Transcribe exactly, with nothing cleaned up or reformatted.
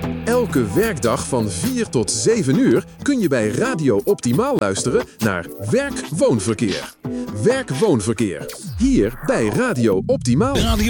Elke werkdag van vier tot zeven uur kun je bij Radio Optimaal luisteren naar Werk-Woonverkeer. Werk-Woonverkeer. Hier bij Radio Optimaal.